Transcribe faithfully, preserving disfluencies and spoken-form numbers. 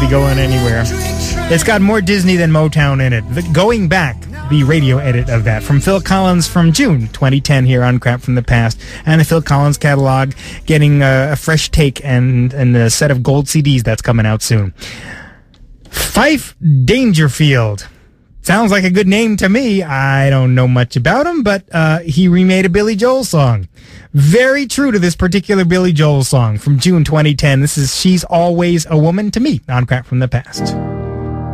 going anywhere. It's got more Disney than Motown in it. The Going Back, the radio edit of that, from Phil Collins from June twenty ten here on Crap from the Past. And the Phil Collins catalog getting a, a fresh take and, and a set of gold C Ds that's coming out soon. Fife Dangerfield. Sounds like a good name to me. I don't know much about him, but uh, he remade a Billy Joel song. Very true to this particular Billy Joel song from June twenty ten. This is She's Always a Woman to Me on Crap from the Past.